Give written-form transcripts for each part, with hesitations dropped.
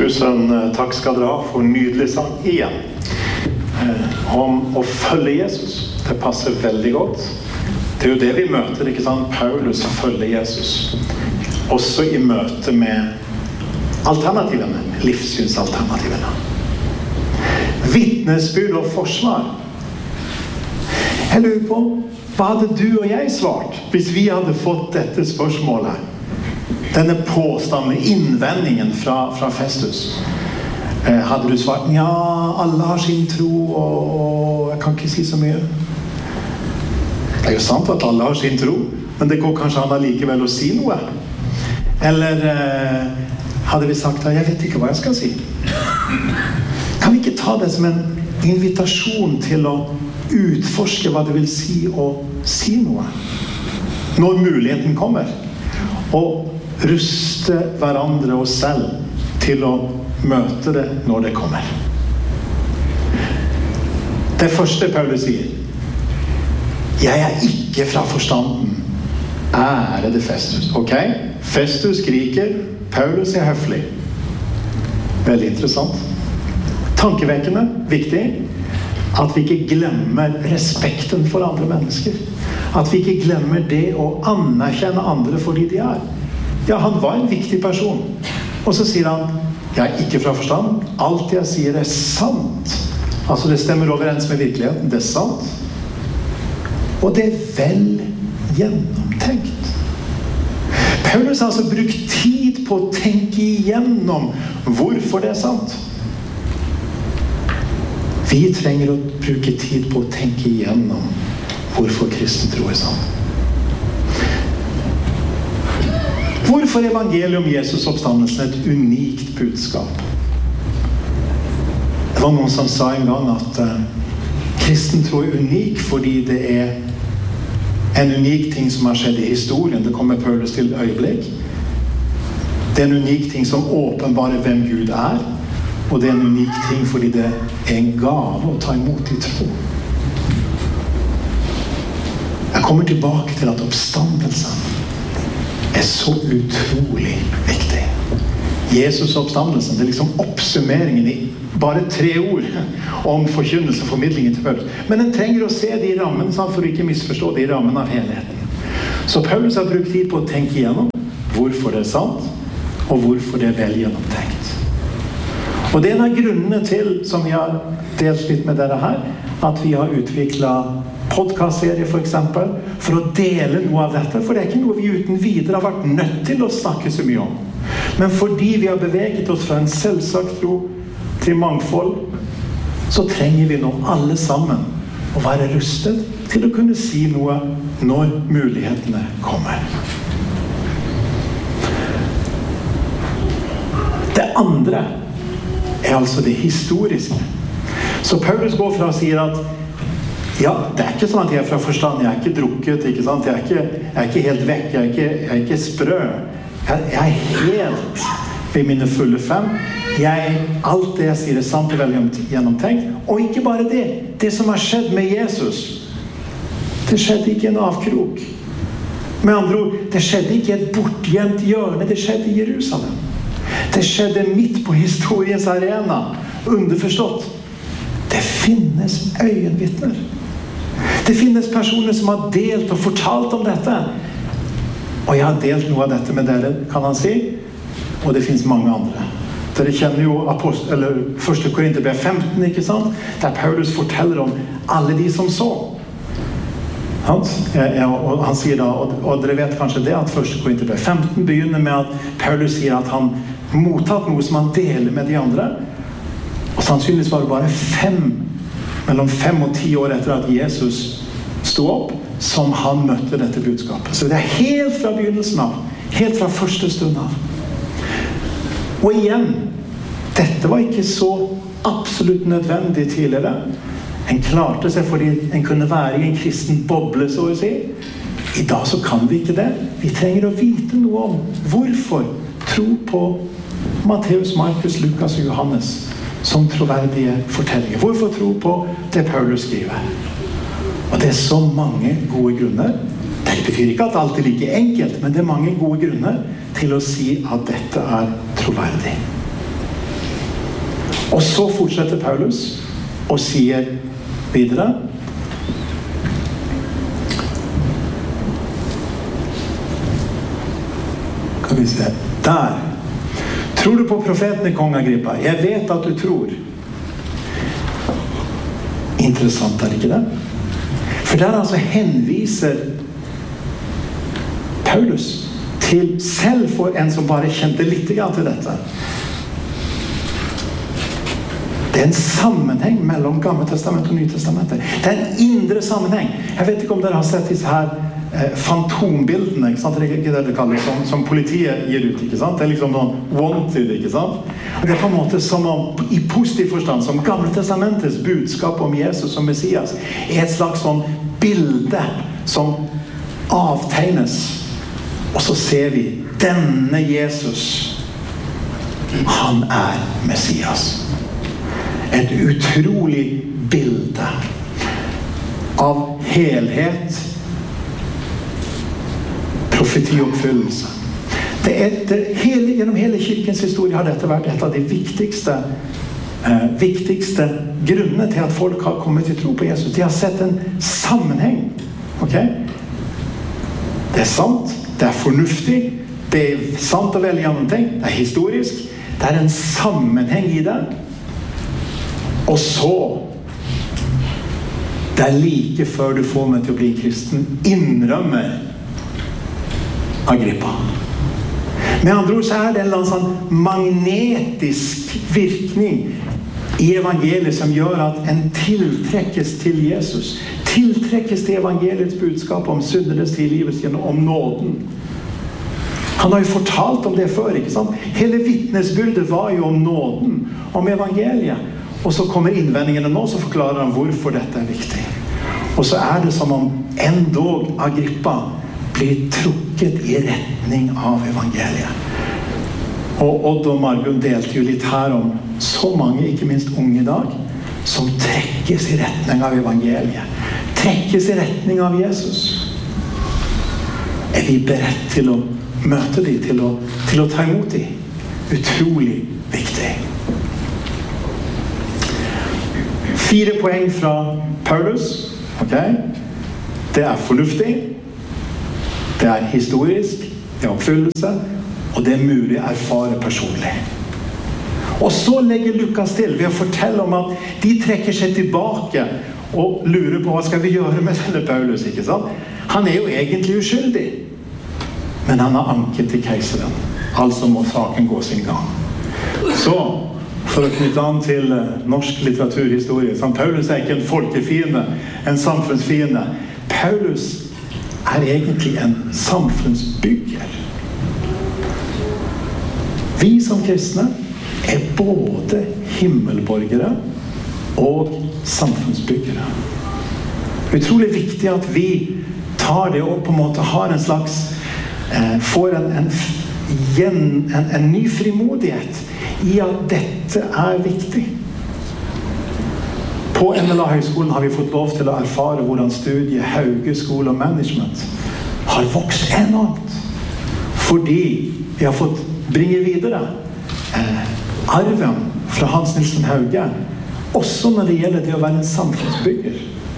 Tusen takk skal dere ha for nydelig sang igjen. Om å følge Jesus. Det passer veldig godt. Det jo det vi møter, ikke sant? Paulus følger Jesus. Også i møte med alternativene, livssynsalternativene. Vittnesbyrd og forsvar. Jeg lurer på, hva hadde du og jeg svart hvis vi hadde fått dette spørsmålet? Denne påstanden, innvendingen fra Festus. Hadde du svart, ja, alle har sin tro, og jeg kan ikke si så mye. Det jo sant at alle har sin tro, men det går kanskje an allikevel å si noe. Eller hadde vi sagt, jeg vet ikke hva jeg skal si. Kan vi ikke ta det som en invitasjon til å utforske hva det vil si å si noe? Når muligheten kommer. Og ruste hverandre og selv til å møte det når det kommer. Det første Paulus sier, jeg ikke fra forstanden, ærede Festus. Ok? Festus skriker, Paulus høflig. Veldig interessant. Tankevekkende, viktig, at vi ikke glemmer respekten for andre mennesker. At vi ikke glemmer det å anerkjenne andre for de de Ja, han var en viktig person. Og så sier han, jeg ikke fra forstand. Alt jeg sier sant. Altså det stemmer overens med virkeligheten. Det sant. Og det vel gjennomtenkt. Paulus har altså brukt tid på å tenke igjennom hvorfor det sant. Vi trenger å bruke tid på å tenke igjennom hvorfor kristen tro sant. Hvorfor evangeliet om Jesus oppstandelsen et unikt budskap? Det var noen som sa en gang at kristen tro unik fordi det en unik ting som har skjedd i historien. Det kommer Paulus til øyeblikk. Det en unik ting som åpenbarer hvem Gud og det en unik ting fordi det en gave å ta imot i tro. Jeg kommer tilbake til at oppstandelsen så utrolig viktig. Jesus oppstandelsen, det liksom oppsummeringen i bare 3 ord om forkynnelse og formidlingen til Paulus. Men en trenger å se de rammene for å ikke misforstå de rammene av helheten. Så Paulus har brukt tid på å tenke igjennom hvorfor det sant, og hvorfor det vel gjennomtenkt. Og det en av grunnene til, som vi har delt litt med dere her, at vi har utviklet podcastserie for eksempel, for å dele noe av dette, for det ikke noe vi uten videre har vært nødt til å snakke så mye om. Men fordi vi har beveget oss fra en selvsagt tro til mangfold, så trenger vi nå alle sammen å være rustet til å kunne si noe når mulighetene kommer. Det andre altså det historiske. Så Paulus går fra og sier at ja, det ikke sånn at jeg fra forstand, jeg ikke drukket, ikke sant? Jeg ikke helt vekk, jeg ikke sprø. Jeg helt ved mine fulle 5. Alt det jeg sier sant og vel gjennomtenkt. Og ikke bare det. Det som har skjedd med Jesus, det skjedde ikke i en avkrok. Med andre ord, det skjedde ikke i et bortgjemt hjørne, det skjedde i Jerusalem. Det skjedde midt på historiens arena, underforstått. Det finnes øyenvittner. Det finnes personer som har delt og fortalt om dette. Og jeg har delt noe av dette med dere, kan han si. Og det finnes mange andre. Dere kjenner jo 1. Korinterbrev 15, ikke sant? Der Paulus forteller om alle de som så. Og han sier da, og dere vet kanskje det, at 1. Korinterbrev 15 begynner med at Paulus sier at han mottatt noe som han deler med de andre. Og sannsynligvis var det bare mellom 5 og 10 år etter at Jesus stod opp, som han møtte dette budskapet. Så det helt fra begynnelsen av, helt fra første stund av. Og igjen, dette var ikke så absolutt nødvendig tidligere. En klarte seg fordi en kunne være i en kristen boble, så å si. I dag så kan vi ikke det. Vi trenger å vite noe om hvorfor tro på Matteus, Markus, Lukas og Johannes som troverdige fortellinger. Hvorfor tro på det Paulus skriver? Og det så mange gode grunner. Det betyr ikke at alt like enkelt, men det mange gode grunner til å si at dette troverdig. Og så fortsetter Paulus og sier videre, kan vi se, der. Tror du på profeten i kong Agrippa? Jeg vet at du tror. Interessant, er det ikke det? For der altså henviser Paulus til selv for en som bare kjente litt til dette. Det er en sammenheng mellom Gamle Testamentet og Nye Testamentet. Det er en indre sammenheng. Jeg vet ikke om dere har sett disse her fantombildene, ikke sant? Det er ikke det det kalles, som politiet gir ut, ikke sant? Det er liksom sånn wanted, ikke sant? Det er på en måte som om, i positiv forstand, som Gamle Testamentets budskap om Jesus som Messias, er et slags sånn bilde som avtegnes. Og så ser vi, denne Jesus, han er Messias. Et utrolig bilde av helhet, profetioppfyllelse. Gjennom hele kirkens historie har dette vært et av de viktigste grunnene til at folk har kommet til tro på Jesus. De har sett en sammenheng. Okay? Det er sant, det er fornuftig, det er sant og vel gjennomtenkt, det er historisk, det er en sammenheng i det. Og så, det er like før du får meg til å bli kristen, innrømmer Agrippa. Med andre ord så er det en eller annen sånn magnetisk virkning i evangeliet som gjør at en tiltrekkes til Jesus. Tiltrekkes til evangeliets budskap om synderes tilgivelse om nåden. Han har jo fortalt om det før, ikke sant? Hele vittnesbyrdet var jo om nåden, om evangeliet. Og så kommer innvendingene nå, så forklarer han hvorfor dette er viktig. Og så er det som om endog Agrippa blir trukket i retning av evangeliet. Og Odd og Margunn delte jo litt her om så mange, ikke minst unge i dag, som trekkes i retning av evangeliet. Trekkes i retning av Jesus. Er vi beredt til å møte dem, til å ta imot dem? Utrolig viktig. 4 poeng fra Paulus. Okay? Det er fornuftig, det er historisk, det er oppfyllelse, og det er mulig å erfare personlig. Og så legger Lukas til ved å fortelle om at de trekker seg tilbake og lurer på hva skal vi gjøre med denne Paulus, ikke sant? Han er jo egentlig uskyldig, men han har anket til keiseren. Altså må saken gå sin gang. Så, for å knytte an til norsk litteraturhistorie, så Paulus er ikke en folkefiende, en samfunnsfiende. Paulus er egentlig en samfunnsbygger. Vi som kristne er både himmelborgere og samfunnsbyggere. Utrolig viktig at vi tar det og på en måte har en slags får en ny frimodighet i at dette er viktig. På NLA-høgskolen har vi fått lov til å erfare hvordan studiet Hauge skole og management har vokst enormt. Fordi vi har fått bringe videre arven fra Hans Nilsen Hauge, også når det gjelder det å være en samfunnsbygger.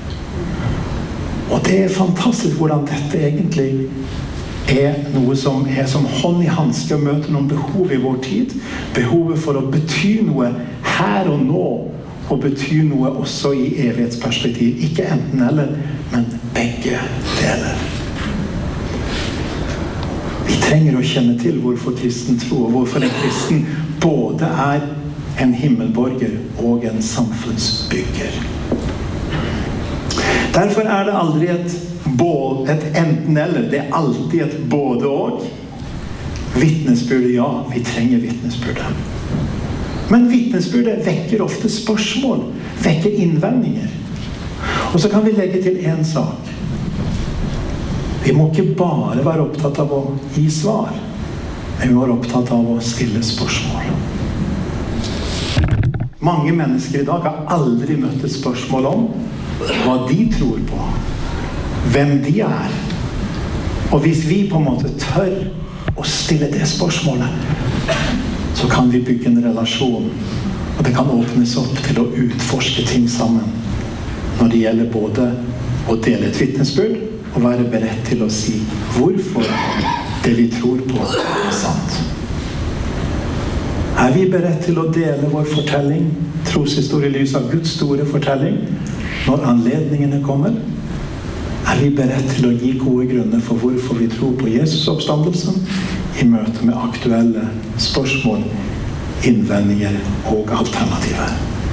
Og det er fantastisk hvordan dette egentlig er noe som er som hånd i handske og møter noen behov i vår tid. Behovet for å bety noe her og nå, og bety noe også i evighetsperspektiv. Ikke enten eller, men begge deler. Vi trenger å kjenne til hvorfor kristen tro, og hvorfor en kristen både er en himmelborger og en samfunnsbygger. Derfor er det aldri et enten eller, det er alltid et både og. Vittnesbyrdet, ja, vi trenger vittnesbyrdet. Men vittnesbyrdet vekker ofte spørsmål, vekker innvendinger. Og så kan vi legge til en sak. Vi må ikke bare være opptatt av å gi svar, men vi må være opptatt av å stille spørsmål. Mange mennesker i dag har aldri møtt et spørsmål om hva de tror på, hvem de er. Og hvis vi på en måte tør å stille det spørsmålet, så kan vi bygge en relasjon Og det kan åpnes opp til å utforske ting sammen når det gjelder både å dele et vitnesbyrd og være beredt til å si hvorfor det vi tror på er sant. Er vi beredt til å dele vår fortelling, troshistorie i lys av Guds store fortelling, når anledningene kommer? Er vi beredt til å gi gode grunner for hvorfor vi tror på Jesus oppstandelsen i møte med aktuelle spørsmål, innvendinger og alternativer?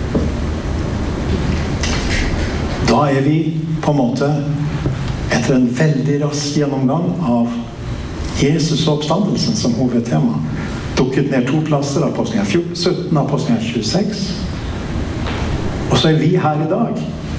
Da er vi på en måte etter en veldig rask gjennomgang av Jesus oppstandelsen som hovedtema. Dukket ned 2 plasser, Apostelgjerningen 17, Apostelgjerningen 26. Og så er vi her i dag,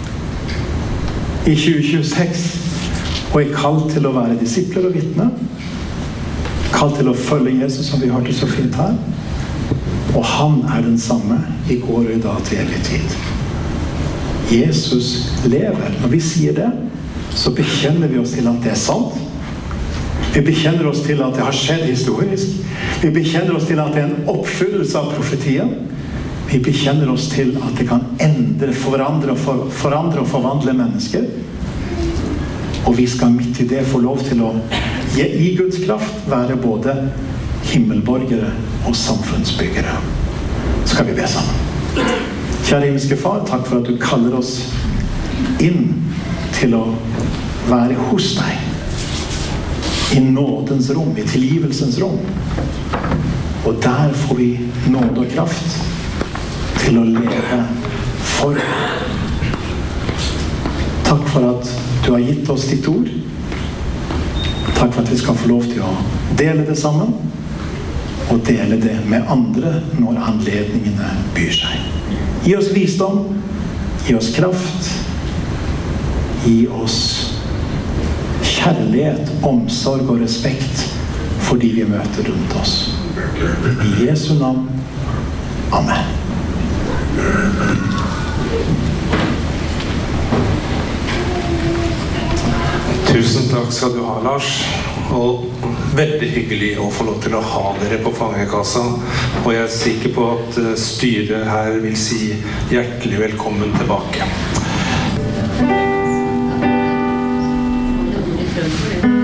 i 2026, og er kalt til å være disipler og vitner. Kalt til å følge Jesus, som vi hørte så fint her. Og han er den samme i går og i dag til evig tid. Jesus lever. Når vi sier det, så bekjenner vi oss til at det er sant. Vi bekjenner oss til at det har skjedd historisk. Vi bekjenner oss til at det er en oppfyllelse av profetien. Vi bekjenner oss til at det kan endre, forandre og forvandle mennesker. Og vi skal midt i det få lov til å i Guds kraft være både himmelborgere og samfunnsbyggere. Skal vi be sammen. Kjære himmelske Far, takk for at du kaller oss inn til å være hos deg. I nådens rom, i tilgivelsens rom. Og der får vi nåde og kraft til å leve for deg. Takk for at du har gitt oss ditt ord. Takk for at vi skal få lov til å dele det sammen, og dele det med andre når anledningene byr seg. Gi oss visdom, gi oss kraft, gi oss kjærlighet, omsorg og respekt for de vi møter rundt oss. I Jesu navn. Amen. Tusen takk skal du ha, Lars. Og veldig hyggelig å få lov til å ha dere på Fangekassa. Og jeg er sikker på at styret her vil si hjertelig velkommen tilbake.